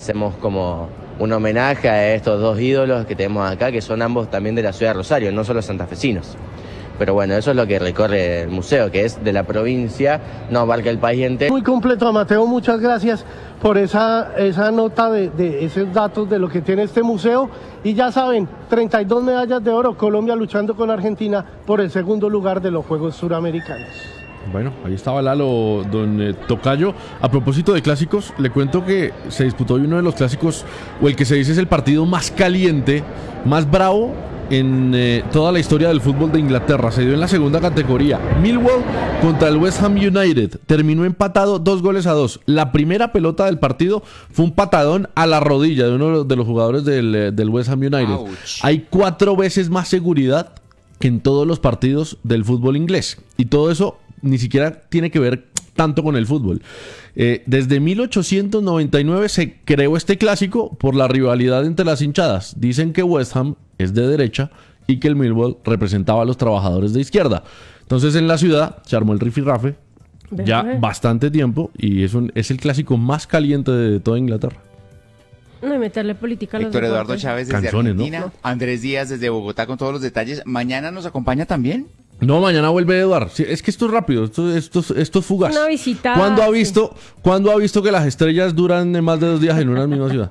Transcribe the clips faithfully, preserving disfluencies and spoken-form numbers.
hacemos como un homenaje a estos dos ídolos que tenemos acá, que son ambos también de la ciudad de Rosario, no solo santafesinos. Pero bueno, eso es lo que recorre el museo, que es de la provincia, no abarca el país entero. Muy completo, Mateo, muchas gracias por esa, esa nota de, de esos datos de lo que tiene este museo. Y ya saben, treinta y dos medallas de oro, Colombia luchando con Argentina por el segundo lugar de los Juegos Suramericanos. Bueno, ahí estaba Lalo, don eh, Tocayo. A propósito de clásicos, le cuento que se disputó hoy uno de los clásicos, o el que se dice es el partido más caliente, más bravo en eh, toda la historia del fútbol de Inglaterra. Se dio en la segunda categoría. Millwall contra el West Ham United. Terminó empatado dos goles a dos. La primera pelota del partido fue un patadón a la rodilla de uno de los jugadores del, del West Ham United. Ouch. Hay cuatro veces más seguridad que en todos los partidos del fútbol inglés. Y todo eso ni siquiera tiene que ver tanto con el fútbol. Eh, desde mil ochocientos noventa y nueve se creó este clásico por la rivalidad entre las hinchadas. Dicen que West Ham es de derecha y que el Millwall representaba a los trabajadores de izquierda. Entonces en la ciudad se armó el rifirrafe ya bastante tiempo y es, un, es el clásico más caliente de toda Inglaterra. No, y meterle política a los Héctor Eduardo deportes. Chávez desde Canciones, Argentina, ¿no? Andrés Díaz desde Bogotá con todos los detalles. ¿Mañana nos acompaña también? No, mañana vuelve Eduardo. Sí, es que esto es rápido, esto, esto, esto es fugaz. Una visita. ¿Cuándo ha sí. visto, ¿Cuándo ha visto que las estrellas duran más de dos días en una misma ciudad?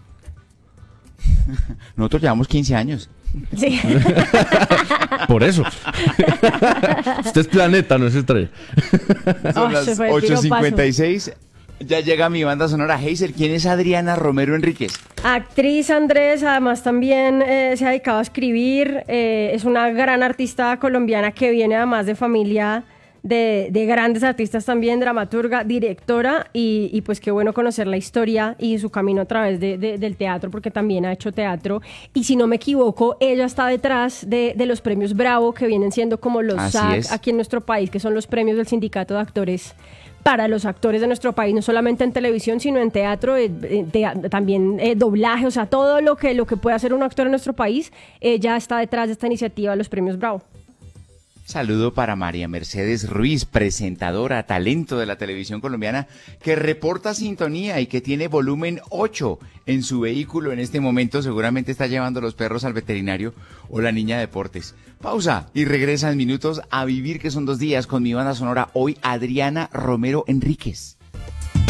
Nosotros llevamos quince años. Sí. Por eso. Este es planeta, no es estrella. Son Oh, las se fue el ocho tiro cincuenta y seis. Ya llega mi banda sonora. Hazel, ¿quién es Adriana Romero Enríquez? Actriz, Andrés, además también eh, se ha dedicado a escribir, eh, es una gran artista colombiana que viene además de familia de, de grandes artistas también, dramaturga, directora, y, y pues qué bueno conocer la historia y su camino a través de, de, del teatro, porque también ha hecho teatro, y si no me equivoco, ella está detrás de, de los premios Bravo, que vienen siendo como los Así S A C es. aquí en nuestro país, que son los premios del Sindicato de Actores para los actores de nuestro país, no solamente en televisión, sino en teatro, eh, de, también eh, doblaje, o sea, todo lo que, lo que puede hacer un actor en nuestro país, ella está detrás de esta iniciativa de los premios Bravo. Saludo para María Mercedes Ruiz, presentadora, talento de la televisión colombiana, que reporta sintonía y que tiene volumen ocho en su vehículo en este momento. Seguramente está llevando los perros al veterinario o la niña de deportes. Pausa y regresa en minutos a Vivir, que son dos días, con mi banda sonora hoy, Adriana Romero Enríquez.